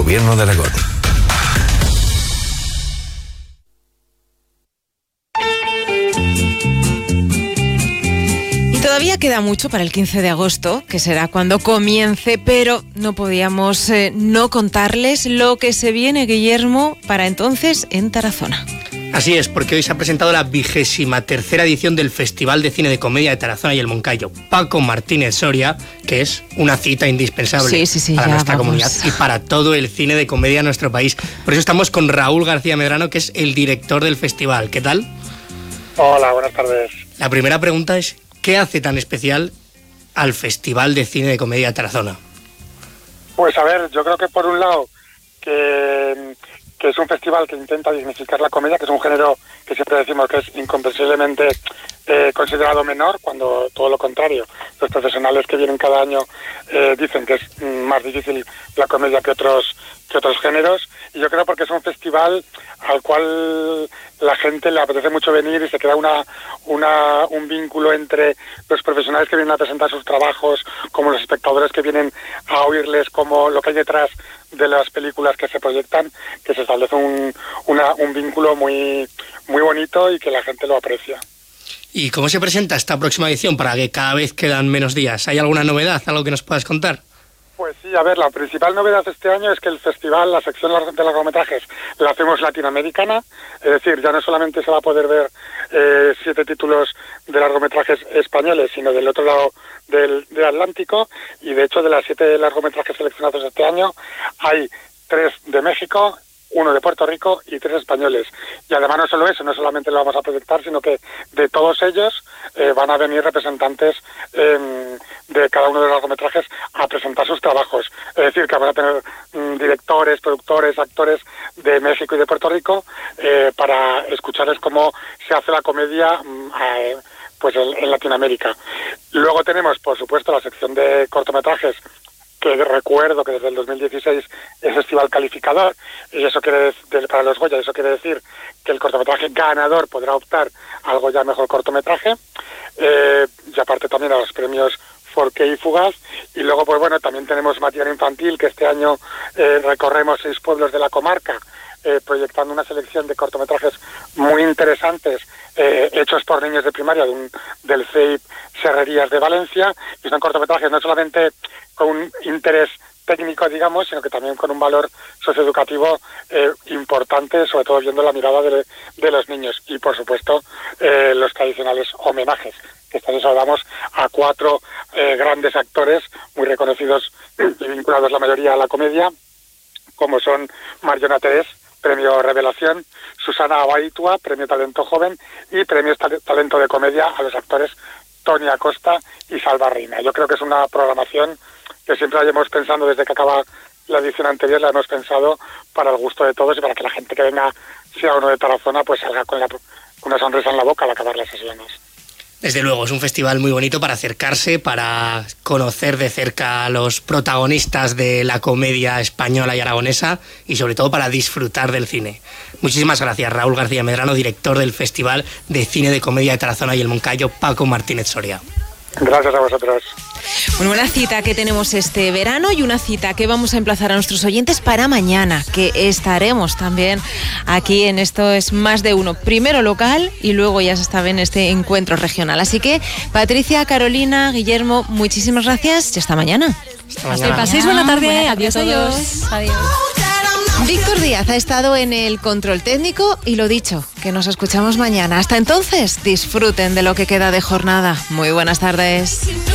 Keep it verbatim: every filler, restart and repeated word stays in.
Gobierno de Aragón. Todavía queda mucho para el quince de agosto, que será cuando comience, pero no podíamos eh, no contarles lo que se viene, Guillermo, para entonces en Tarazona. Así es, porque hoy se ha presentado la vigésima tercera edición del Festival de Cine de Comedia de Tarazona y el Moncayo. Paco Martínez Soria, que es una cita indispensable sí, sí, sí, para nuestra vamos. comunidad y para todo el cine de comedia en nuestro país. Por eso estamos con Raúl García Medrano, que es el director del festival. ¿Qué tal? Hola, buenas tardes. La primera pregunta es, ¿qué hace tan especial al Festival de Cine de Comedia de Tarazona? Pues a ver, yo creo que por un lado que, que es un festival que intenta dignificar la comedia, que es un género que siempre decimos que es incomprensiblemente eh, considerado menor, cuando todo lo contrario. Los profesionales que vienen cada año eh, dicen que es más difícil la comedia que otros que otros géneros, y yo creo porque es un festival al cual la gente le apetece mucho venir y se crea una, una un vínculo entre los profesionales que vienen a presentar sus trabajos, como los espectadores que vienen a oírles, como lo que hay detrás de las películas que se proyectan, que se establece un, una, un vínculo muy, muy bonito y que la gente lo aprecia. ¿Y cómo se presenta esta próxima edición para que cada vez quedan menos días? ¿Hay alguna novedad, algo que nos puedas contar? Pues sí, a ver, la principal novedad este año es que el festival, la sección de largometrajes, la hacemos latinoamericana, es decir, ya no solamente se va a poder ver eh, siete títulos de largometrajes españoles, sino del otro lado del, del Atlántico, y de hecho de las siete largometrajes seleccionados este año, hay tres de México, uno de Puerto Rico y tres españoles. Y además no solo eso, no solamente lo vamos a proyectar, sino que de todos ellos eh, van a venir representantes eh, de cada uno de los largometrajes a presentar sus trabajos. Es decir, que van a tener mm, directores, productores, actores de México y de Puerto Rico eh, para escucharles cómo se hace la comedia mm, eh, pues en, en Latinoamérica. Luego tenemos, por supuesto, la sección de cortometrajes, que recuerdo que desde el dos mil dieciséis es festival calificador, y eso quiere decir, para los Goya, eso quiere decir que el cortometraje ganador podrá optar al Goya Mejor Cortometraje, eh, y aparte también a los premios Forqué y Fugaz, y luego pues bueno, también tenemos material infantil, que este año eh, recorremos seis pueblos de la comarca, eh, proyectando una selección de cortometrajes muy interesantes, eh, hechos por niños de primaria de un, del C E I P Serrerías de Valencia, y son cortometrajes no solamente con un interés técnico, digamos, sino que también con un valor socioeducativo eh, importante, sobre todo viendo la mirada de, de los niños. Y, por supuesto, eh, los tradicionales homenajes, que esta vez saludamos a cuatro eh, grandes actores muy reconocidos y vinculados la mayoría a la comedia, como son Mariona Terés, premio Revelación, Susana Abaitua, premio Talento Joven, y premios tal- Talento de Comedia a los actores Tony Acosta y Salva Reina. Yo creo que es una programación que siempre hayamos pensando desde que acaba la edición anterior, la hemos pensado para el gusto de todos y para que la gente que venga, sea uno de Tarazona, pues salga con, la, con una sonrisa en la boca al acabar las sesiones. Desde luego, es un festival muy bonito para acercarse, para conocer de cerca a los protagonistas de la comedia española y aragonesa y sobre todo para disfrutar del cine. Muchísimas gracias, Raúl García Medrano, director del Festival de Cine de Comedia de Tarazona y el Moncayo, Paco Martínez Soria. Gracias a vosotros. Bueno, una cita que tenemos este verano y una cita que vamos a emplazar a nuestros oyentes para mañana, que estaremos también aquí en Esto es Más de Uno. Primero local y luego ya se está en este encuentro regional. Así que, Patricia, Carolina, Guillermo, muchísimas gracias y hasta mañana. Hasta mañana. Que paséis buena tarde. Buena tarde Adiós a a todos. todos. Adiós. Víctor Díaz ha estado en el control técnico y lo dicho, que nos escuchamos mañana. Hasta entonces, disfruten de lo que queda de jornada. Muy buenas tardes.